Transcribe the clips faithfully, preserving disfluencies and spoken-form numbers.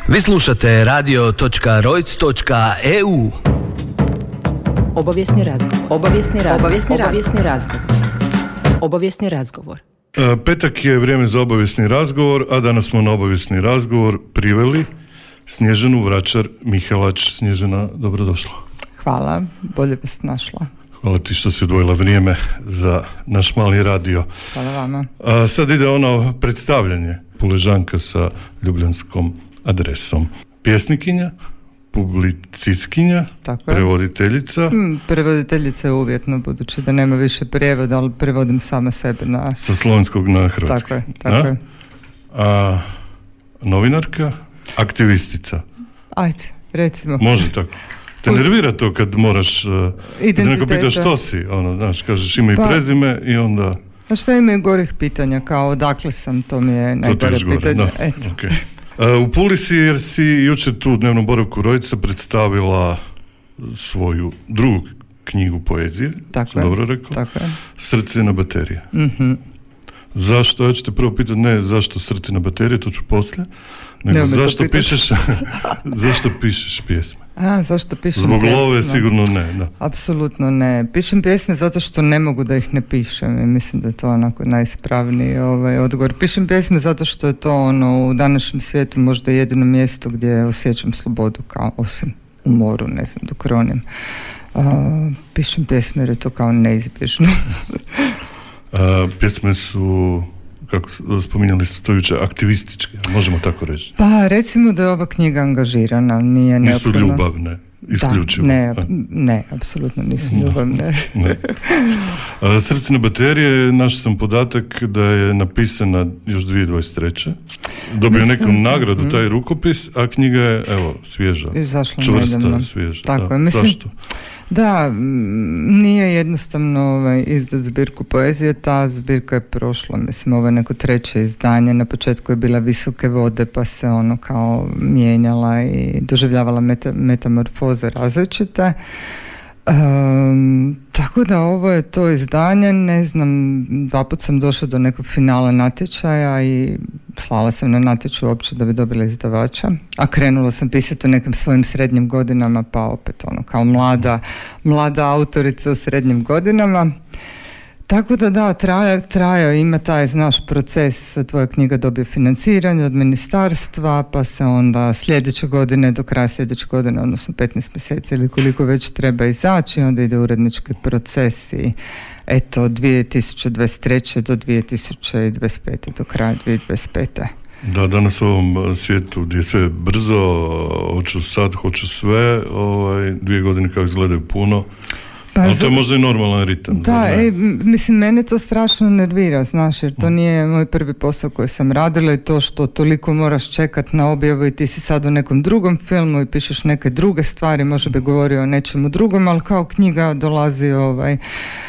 Vi slušate radio točka rojc točka e u. Obavijesni razgovor. Obavijesni razgovor. Obavijesni razgovor. Obavijesni razgovor. Petak je vrijeme za obavijesni razgovor, a danas smo na obavijesni razgovor priveli Snježanu Vračar-Mihelač. Snježana, dobrodošla. Hvala, bolje vas našla. Hvala ti što si odvojila vrijeme za naš mali radio. Hvala vama. A sad ide ono predstavljanje. Puležanka sa ljubljanskom adresom. Pjesnikinja, publicistkinja, prevoditeljica. Hmm, prevoditeljica je uvjetno, budući da nema više prijevoda, ali prevodim sama sebe na... Sa slovenskog na hrvatski. Tako je, tako je. A novinarka, aktivistica. Ajde, recimo. Može tako. Te nervira to kad moraš, kad te neko pita što si, ono, znaš, kažeš ime i pa, prezime i onda... A šta ima i gorih pitanja, kao odakle sam, to mi je najgore pitanje. Da. Eto. Okay. Uh, u Puli si jer si jučer tu u dnevnom boravku Rojca predstavila svoju drugu knjigu poezije, tako sam je, dobro rekao, tako je. Srce na baterije. Mm-hmm. Zašto, ja ću te prvo pitati, ne zašto Srce na baterije, to ću poslije, nego ne, zašto pišeš zašto pišeš pjesme? A, zašto pišem Zbog pjesme? love sigurno ne, da. Apsolutno ne. Pišem pjesme zato što ne mogu da ih ne pišem i mislim da je to onako najispravniji ovaj odgovor. Pišem pjesme zato što je to ono u današnjem svijetu možda jedino mjesto gdje osjećam slobodu, kao osim u moru, ne znam, dok ronim. Uh, pišem pjesme jer je to kao neizbježno. uh, pjesme su, kako spominjali ste to jučer, aktivističke, možemo tako reći. Pa recimo da je ova knjiga angažirana, nije nisu neophodno. Ljubavne, isključivo. Da, ne, ne, apsolutno nisu ljubavne. Ne. A, Srce na baterije, našao sam podatak da je napisana još dvije tisuće dvadeset treće Dobio Mislim, neku nagradu mm. taj rukopis, a knjiga je, evo, svježa. Izašla čvrsta, nedavno. svježa. Tako da. je, mislim, zašto? Da, nije jednostavno ovaj, izdat zbirku poezije, ta zbirka je prošla, mislim, ovo je neko treće izdanje, na početku je bila Visoke vode, pa se ono kao mijenjala i doživljavala meta, metamorfoze različite. Um, tako da ovo je to izdanje, ne znam, dva put sam došla do nekog finala natječaja i slala sam na natječaj uopće da bi dobila izdavača, a krenula sam pisati u nekim svojim srednjim godinama, pa opet ono kao mlada, mlada autorica u srednjim godinama. Tako da da, traja, traja, ima taj, znaš, proces, tvoja knjiga dobije financiranje od ministarstva, pa se onda sljedeće godine, do kraja sljedeće godine, odnosno petnaest mjeseci ili koliko već treba izaći, onda ide urednički proces i eto, od dvije tisuće dvadeset treće do dvije tisuće dvadeset pete do kraja dvije tisuće dvadeset pete Da, danas u ovom svijetu gdje je sve brzo, hoću sad, hoću sve, ovaj, dvije godine kao izgledaju puno. Pa, ali to je možda i normalan ritam. Da, e, mislim, mene to strašno nervira, znaš, jer to nije moj prvi posao koji sam radila i to što toliko moraš čekat na objavu i ti si sad u nekom drugom filmu i pišeš neke druge stvari, možda bi govorio o nečemu drugom, ali kao knjiga dolazi ovaj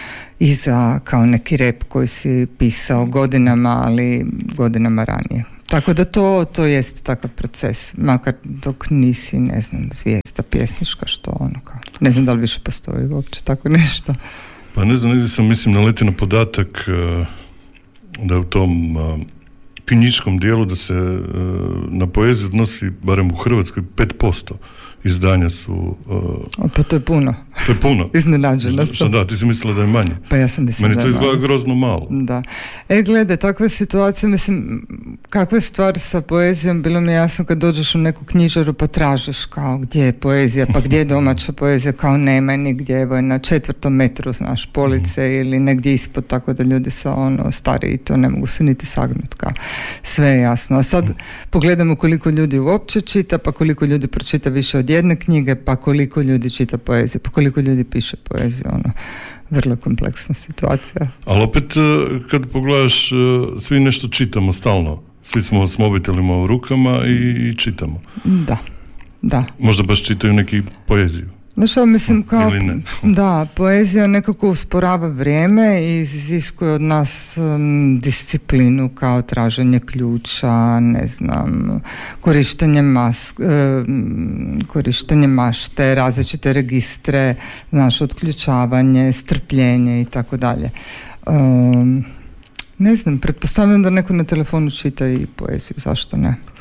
iza kao neki rep koji si pisao godinama, ali godinama ranije. Tako da to, to jest takav proces, makar dok nisi, ne znam, zvijezda pjesnička, što ono kao, ne znam da li više postoji uopće tako nešto. Pa ne znam, negdje sam, mislim, naletio na podatak uh, da u tom uh, knjiškom dijelu da se uh, na poeziju odnosi, barem u Hrvatskoj, pet posto izdanja su... Uh, pa to je puno. To je puno. Iznenađena sam. Što da, ti si mislila da je manje. Pa ja sam mislila Meni da je to izgleda malo. grozno malo. Da. E, glede, takve situacije, mislim, kakva je stvar sa poezijom, bilo mi jasno kad dođeš u neku knjižaru pa tražiš kao gdje je poezija, pa gdje je domaća poezija, kao nema nigdje, evo je na četvrtom metru, znaš, police mm. ili negdje ispod, tako da ljudi su ono stari i to ne mogu se niti sagnuti, kao sve je jasno. A sad mm. pogledamo koliko ljudi uopće čita, pa koliko ljudi pročita više od jedne knjige, pa koliko ljudi čita poeziju, pa koliko ljudi piše poeziju, ono, vrlo kompleksna situacija. Ali opet, kad pogledaš, svi nešto čitamo stalno. Svi smo s mobitelima u rukama i, i čitamo. Da, da. Možda baš čitaju neki poeziju. Znaš, mislim, kao, da, poezija nekako usporava vrijeme i iziskuje od nas um, disciplinu, kao traženje ključa, ne znam, korištenje mask, um, korištenje mašte, različite registre, znaš, otključavanje, strpljenje i tako dalje. Um, ne znam, pretpostavljam da neko na telefonu čita i poeziju, zašto ne?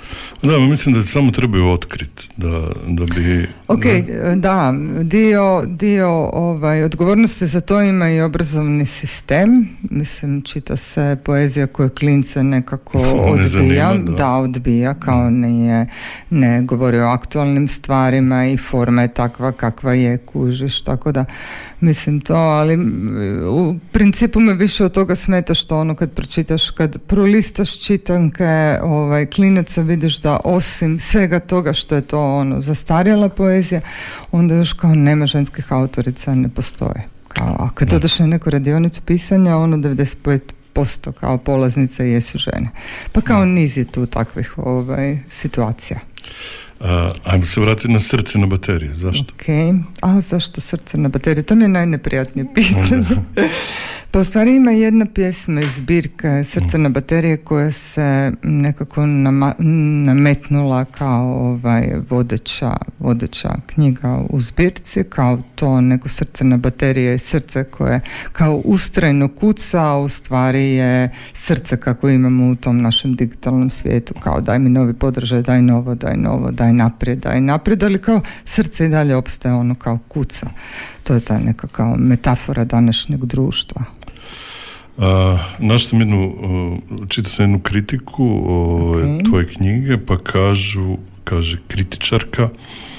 Da, mislim da samo trebaju otkriti da, da bi... Ok, da, da dio, dio ovaj, odgovornosti za to ima i obrazovni sistem. Mislim, čita se poezija koju klince nekako odbija. Zanima, da. da, odbija, kao nije, ne govori o aktualnim stvarima i forma je takva kakva je, kužiš, tako da mislim to, ali u principu me više od toga smeta što ono kad pročitaš, kad prolistaš čitanke ovaj, klinaca, vidiš da osim svega toga što je to ono zastarjela poezija, onda još kao nema ženskih autorica, ne postoje. Kao, a kad odeš na neku radionicu pisanja, ono devedeset pet posto kao polaznice jesu žene. Pa kao niz je tu takvih ovaj, situacija. A, ajmo se vratiti na Srce na baterije. Zašto? Ok. A zašto Srce na baterije? To mi je najneprijatnije pitanje. Pa u stvari ima jedna pjesma iz zbirke Srce na baterije koja se nekako nama, nametnula kao ovaj vodeća, vodeća knjiga u zbirci, kao to neko srce na baterije je srce koje kao ustrajno kuca, a u stvari je srce kako imamo u tom našem digitalnom svijetu, kao daj mi novi podržaj, daj novo, daj novo, daj naprijed, daj naprijed, ali kao srce i dalje opstaje ono kao kuca. To je ta neka kao metafora današnjeg društva. Uh, našao sam jednu, uh, čitao sam jednu kritiku uh, okay. tvoje knjige, pa kažu, kaže kritičarka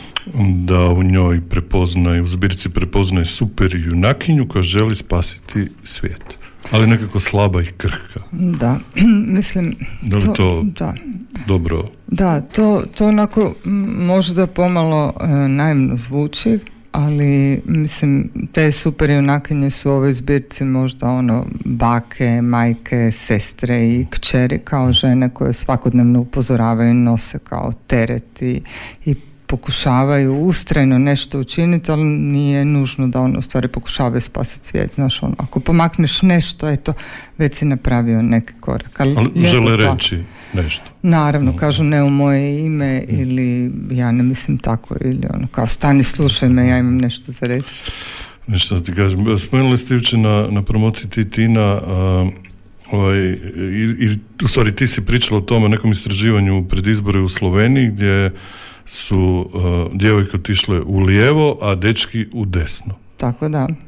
da u njoj prepoznaje, u zbirci prepoznaje super junakinju koja želi spasiti svijet, ali nekako slaba i krhka. Da, mislim... Da li to, to da. dobro? Da, to, to onako možda pomalo e, naivno zvuči, ali mislim te super junakinje su u ovoj zbirci možda ono bake, majke, sestre i kćeri kao žene koje svakodnevno upozoravaju i nose kao teret i, i pokušavaju ustrajno nešto učiniti, ali nije nužno da ono u stvari pokušavaju spasiti svijet. Znaš, ono, ako pomakneš nešto, eto, već si napravio neki korak. Ali, ali žele reći nešto. Naravno, no. Kažu ne u moje ime mm. ili ja ne mislim tako, ili ono, kao stani slušaj me, ja imam nešto za reći. Nešto da ti kažem. Spomenuli ste jučer na, na promociji Titina, uh, ovaj, i, i u stvari ti si pričala o tome, o nekom istraživanju pred izbore u Sloveniji, gdje su uh, djevojke otišle u lijevo, a dečki u desno. Tako da.